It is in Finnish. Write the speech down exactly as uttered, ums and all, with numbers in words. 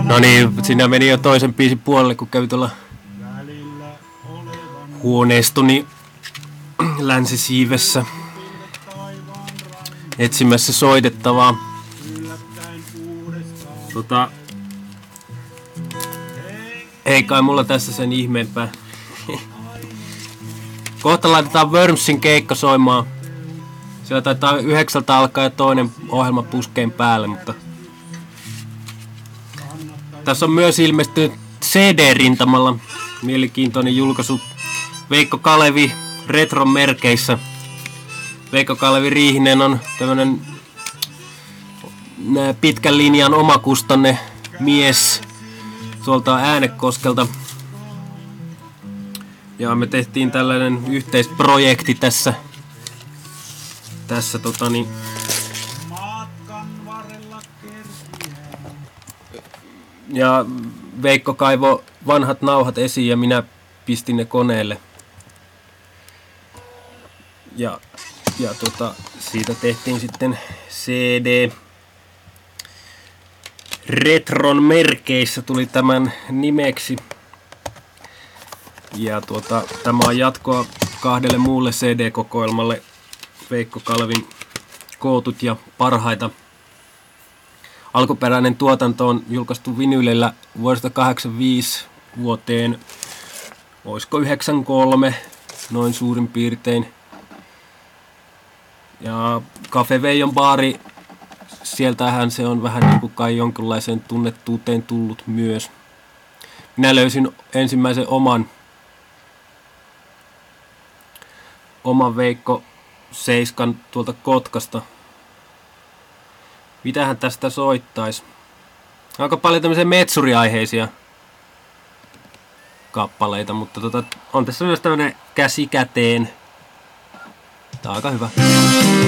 No niin, siinä meni jo toisen biisin puolelle, kun kävi tuolla huoneistoni länsisiivessä etsimässä soitettavaa. Tota, ei kai mulla tässä sen ihmeempää. Kohta laitetaan Wormsin keikka soimaan. Siellä taitaa yhdeksältä alkaa ja toinen ohjelma puskeen päälle, mutta tässä on myös ilmestynyt C D-rintamalla mielenkiintoinen julkaisu. Veikko Kalevi retron merkeissä. Veikko Kalevi Riihinen on tämmönen pitkän linjan omakustanne mies tuolta Äänekoskelta. Ja me tehtiin tällainen yhteisprojekti tässä. Tässä totani. Ja Veikko kaivo vanhat nauhat esiin ja minä pistin ne koneelle. Ja, ja tota, siitä tehtiin sitten C D. Retron merkeissä tuli tämän nimeksi. Ja tuota, tämä on jatkoa kahdelle muulle C D-kokoelmalle. Veikko Kalevin kootut ja parhaita. Alkuperäinen tuotanto on julkaistu vinylillä vuodesta kahdeksankymmentäviisi vuoteen, oisko yhdeksänkymmentäkolme, noin suurin piirtein. Ja Cafe Veijon baari, sieltähän se on vähän niin kuin kai jonkinlaiseen tunnettuuteen tullut myös. Minä löysin ensimmäisen oman, oman Veikko Seiskan tuolta Kotkasta. Mitähän tästä soittais? Aika paljon tämmöisiä metsuriaiheisia kappaleita, mutta tota, on tässä myös tämmönen käsi käteen. Tää on aika hyvä.